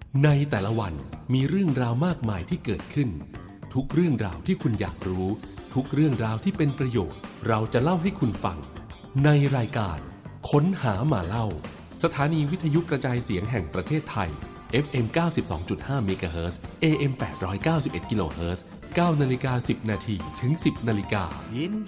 ในแต่ละวันมีเรื่องราวมากมายที่เกิดขึ้นทุกเรื่องราวที่คุณอยากรู้ทุกเรื่องราวที่เป็นประโยชน์เราจะเล่าให้คุณฟังในรายการค้นหามาเล่าสถานีวิทยุกระจายเสียงแห่งประเทศไทย FM 92.5 เมกะเฮิรตซ์ AM 891 กิโลเฮิรตซ์ 9:10 น. ถึง 10:00 น.